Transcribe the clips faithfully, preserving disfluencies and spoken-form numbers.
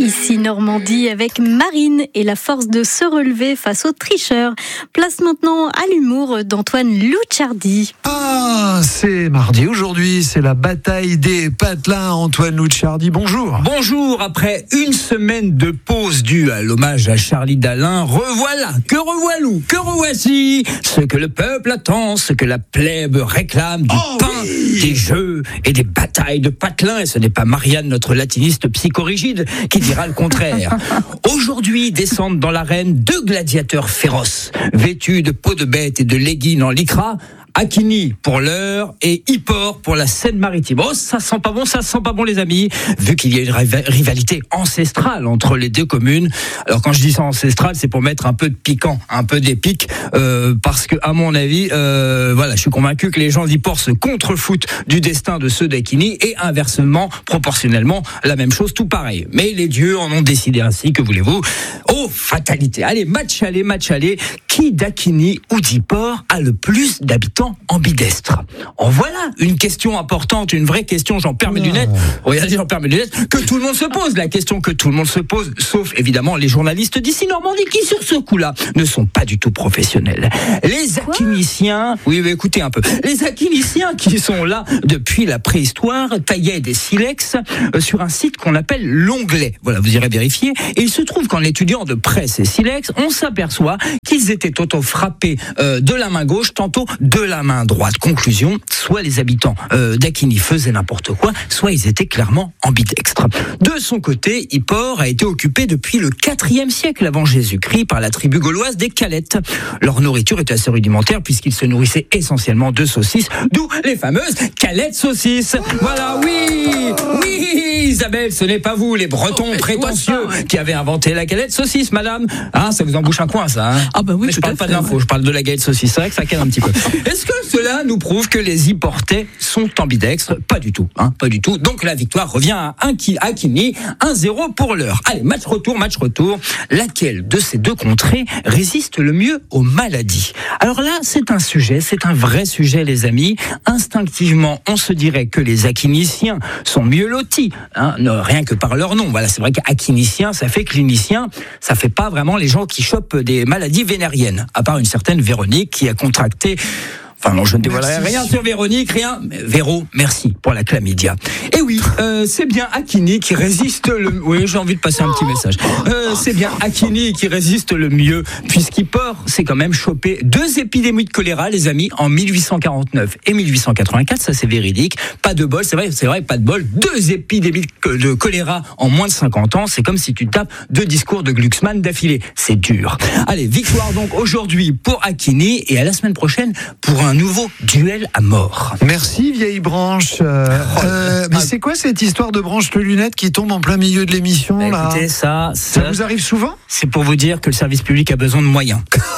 Ici Normandie avec Marine et la force de se relever face aux tricheurs. Place maintenant à l'humour d'Antoine Louchardy. Ah, c'est mardi aujourd'hui, c'est la bataille des patelins. Antoine Louchardy, bonjour. Bonjour, après une semaine de pause due à l'hommage à Charlie Dalin, revoilà, que revoilou, que revoici ce que le peuple attend, ce que la plèbe réclame, du oh, pain, oui. des jeux et des batailles de patelins. Et ce n'est pas Marianne, notre latiniste psychorigide, qui dira le contraire. Aujourd'hui descendent dans l'arène deux gladiateurs féroces, vêtus de peau de bête et de leggings en lycra. Akini pour l'heure et Hippor pour la Seine-Maritime. Oh, ça sent pas bon, ça sent pas bon les amis, vu qu'il y a une rivalité ancestrale entre les deux communes. Alors quand je dis ça ancestral, c'est pour mettre un peu de piquant, un peu d'épique, euh, parce que à mon avis, euh, voilà, je suis convaincu que les gens d'Hippor se contrefoutent du destin de ceux d'Akini et inversement, proportionnellement, la même chose, tout pareil. Mais les dieux en ont décidé ainsi, que voulez-vous? Oh, fatalité. Allez, match aller, match aller. Qui d'Akini ou d'Hippor a le plus d'habitants ambidestre? En voilà une question importante, une vraie question, j'en perds mes lunettes. Regardez, j'en perds mes lunettes, que tout le monde se pose, la question que tout le monde se pose, sauf évidemment les journalistes d'ici Normandie qui sur ce coup-là ne sont pas du tout professionnels. Les akiniciens, oui, mais écoutez un peu, les akiniciens qui sont là depuis la préhistoire taillaient des silex sur un site qu'on appelle l'Onglet. Voilà, vous irez vérifier. Et il se trouve qu'en étudiant de près ces silex, on s'aperçoit qu'ils étaient tantôt frappés euh, de la main gauche, tantôt de la main droite. Conclusion, soit les habitants euh, d'Akini faisaient n'importe quoi, soit ils étaient clairement ambidextres. De son côté, Hippor a été occupé depuis le quatrième siècle avant Jésus-Christ par la tribu gauloise des Calettes. Leur nourriture était assez rudimentaire puisqu'ils se nourrissaient essentiellement de saucisses, d'où les fameuses Calettes saucisses. Voilà, oui, oui, Isabelle, ce n'est pas vous, les Bretons prétentieux, qui avez inventé la galette saucisse, madame. Hein, ça vous embouche un coin, ça. Hein. Ah bah oui. Mais je parle pas de l'info, je parle de la galette saucisse. C'est vrai que ça calme un petit peu. Est-ce que cela nous prouve que les Hipportais sont ambidextres? Pas du tout, hein, pas du tout. Donc la victoire revient à Akini, un zéro pour l'heure. Allez, match retour, match retour. Laquelle de ces deux contrées résiste le mieux aux maladies? Alors là, c'est un sujet, c'est un vrai sujet, les amis. Instinctivement, on se dirait que les akiniciens sont mieux lotis, hein, rien que par leur nom. Voilà, c'est vrai qu'akinicien, ça fait clinicien, ça fait pas vraiment les gens qui chopent des maladies vénériennes, à part une certaine Véronique qui a contracté... Enfin non, je ne dévoilerai rien sur Véronique, rien. Mais Véro, merci pour la chlamydia. Et oui, euh, c'est bien Akini qui résiste le... Oui, j'ai envie de passer un petit message. Euh, c'est bien Akini qui résiste le mieux, puisqu'Hippor s'est quand même chopé deux épidémies de choléra, les amis, en mille huit cent quarante-neuf et mille huit cent quatre-vingt-quatre. Ça, c'est véridique. Pas de bol, c'est vrai, c'est vrai, pas de bol. Deux épidémies de choléra en moins de cinquante ans. C'est comme si tu tapes deux discours de Glucksmann d'affilée. C'est dur. Allez, victoire donc aujourd'hui pour Akini et à la semaine prochaine pour un nouveau duel à mort. Merci vieille branche. Euh, euh, mais c'est quoi cette histoire de branche de lunettes qui tombe en plein milieu de l'émission bah, là? Écoutez, ça, ça, ça vous arrive souvent? C'est pour vous dire que le service public a besoin de moyens.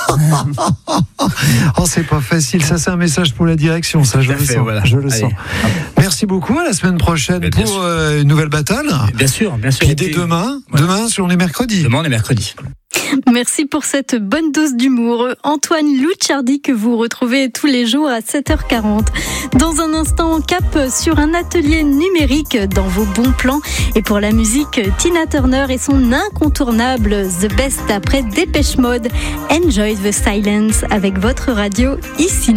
Oh, c'est pas facile. Ça, c'est un message pour la direction. Ça, je le fait, sens. voilà. Je le Allez. sens. Merci beaucoup. À la semaine prochaine bien pour euh, une nouvelle battle. Bien sûr, bien sûr. Puis dès demain, voilà. demain, sur les mercredis. Demain, on est mercredi. Merci pour cette bonne dose d'humour. Antoine Louchardy que vous retrouvez tous les jours à sept heures quarante. Dans un instant, cap sur un atelier numérique dans vos bons plans. Et pour la musique, Tina Turner et son incontournable The Best après Dépêche Mode. Enjoy the silence avec votre radio ici.